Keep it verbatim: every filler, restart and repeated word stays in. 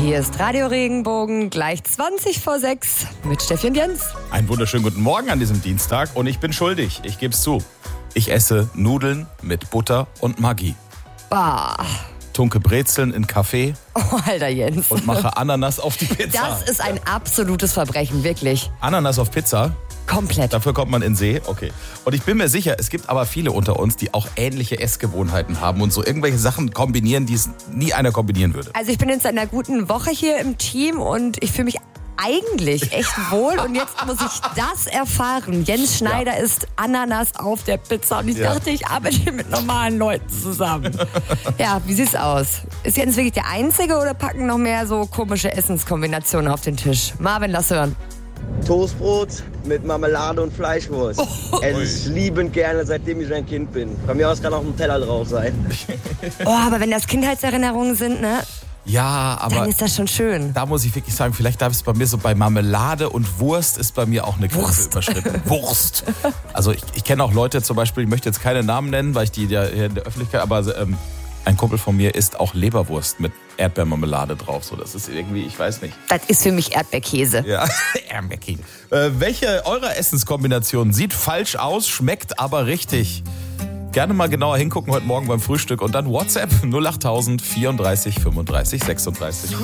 Hier ist Radio Regenbogen, gleich zwanzig vor sechs mit Steffi und Jens. Einen wunderschönen guten Morgen an diesem Dienstag und ich bin schuldig, ich gebe es zu. Ich esse Nudeln mit Butter und Maggi. Bah. Tunke Brezeln in Kaffee. Oh, alter Jens. Und mache Ananas auf die Pizza. Das ist ein absolutes Verbrechen, wirklich. Ananas auf Pizza? Komplett. Dafür kommt man in den See? Okay. Und ich bin mir sicher, es gibt aber viele unter uns, die auch ähnliche Essgewohnheiten haben und so irgendwelche Sachen kombinieren, die es nie einer kombinieren würde. Also ich bin jetzt seit einer guten Woche hier im Team und ich fühle mich eigentlich echt wohl. Und jetzt muss ich das erfahren. Jens Schneider Ja. isst Ananas auf der Pizza. Und ich Ja. dachte, ich arbeite hier mit normalen Leuten zusammen. Ja, wie sieht's aus? Ist Jens wirklich der Einzige oder packen noch mehr so komische Essenskombinationen auf den Tisch? Marvin, lass hören. Toastbrot mit Marmelade und Fleischwurst. Oh. Esse es liebend gerne, seitdem ich ein Kind bin. Bei mir aus kann auch ein Teller drauf sein. Oh, aber wenn das Kindheitserinnerungen sind, ne, Ja, dann aber ist das schon schön. da muss ich wirklich sagen, vielleicht darf es bei mir so bei Marmelade und Wurst ist bei mir auch eine Grenze Wurst. überschritten. Wurst. Also ich, ich kenne auch Leute zum Beispiel, ich möchte jetzt keine Namen nennen, weil ich die ja hier in der Öffentlichkeit, aber ähm, ein Kumpel von mir isst auch Leberwurst mit Erdbeermarmelade drauf. So, das ist irgendwie, ich weiß nicht. Das ist für mich Erdbeerkäse. Ja, Erdbeerkäse. Äh, welche eurer Essenskombination sieht falsch aus, schmeckt aber richtig? Gerne mal genauer hingucken heute Morgen beim Frühstück und dann WhatsApp null acht tausend vierunddreißig fünfunddreißig sechsunddreißig.